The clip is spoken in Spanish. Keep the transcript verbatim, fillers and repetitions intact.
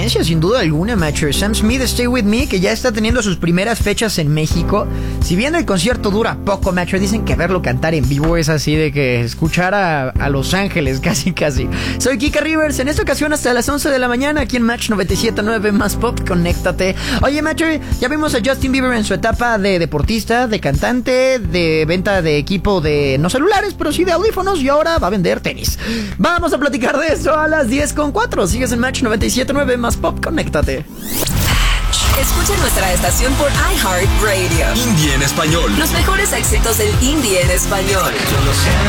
referencia sin duda alguna, macho. Sam Smith, Stay With Me, que ya está teniendo sus primeras fechas en México. Si bien el concierto dura poco, macho, dicen que verlo cantar en vivo es así de que escuchar a, a Los Ángeles, casi casi. Soy Kika Rivers, en esta ocasión hasta las once de la mañana aquí en Match noventa y siete punto nueve Más Pop, conéctate. Oye, macho, ya vimos a Justin Bieber en su etapa de deportista, de cantante, de venta de equipo de no celulares, pero sí de audífonos, y ahora va a vender tenis. Vamos a platicar de eso a las diez con cuatro. Sigues en Match noventa y siete punto nueve Más Pop, conéctate. Escucha nuestra estación por iHeartRadio. Indie en español. Los mejores éxitos del indie en español.